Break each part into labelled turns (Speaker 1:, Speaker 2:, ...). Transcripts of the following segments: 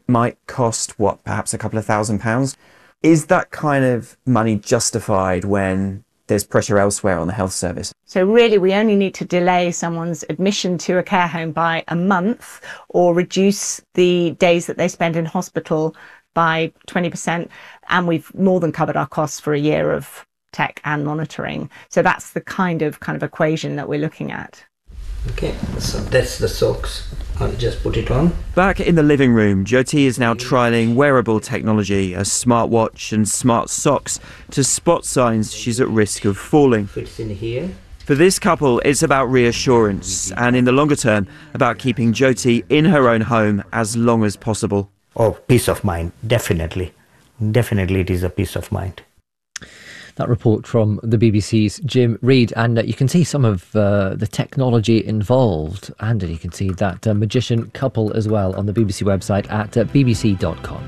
Speaker 1: might cost, what, perhaps a couple of £1,000s. Is that kind of money justified when there's pressure elsewhere on the health service?
Speaker 2: So really, we only need to delay someone's admission to a care home by a month or reduce the days that they spend in hospital by 20%. And we've more than covered our costs for a year of tech and monitoring. So that's the kind of equation that we're looking at.
Speaker 3: Okay, so that's the socks. I'll just put it on.
Speaker 1: Back in the living room, Jyoti is now trialling wearable technology, a smartwatch and smart socks, to spot signs she's at risk of falling.
Speaker 3: Fits in here.
Speaker 1: For this couple, it's about reassurance, and in the longer term, about keeping Jyoti in her own home as long as possible.
Speaker 3: Oh, peace of mind, definitely. Definitely it is a peace of mind.
Speaker 4: That report from the BBC's Jim Reid, and you can see some of the technology involved, and you can see that magician couple as well on the BBC website at bbc.com.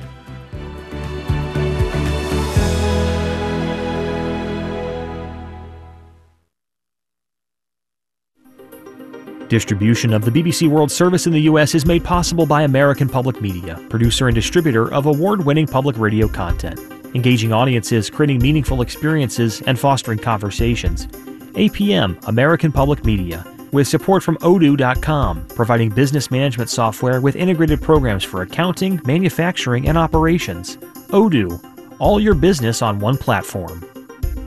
Speaker 5: Distribution of the BBC World Service in the U.S. is made possible by American Public Media, producer and distributor of award-winning public radio content, engaging audiences, creating meaningful experiences, and fostering conversations. APM, American Public Media, with support from Odoo.com, providing business management software with integrated programs for accounting, manufacturing, and operations. Odoo, all your business on one platform.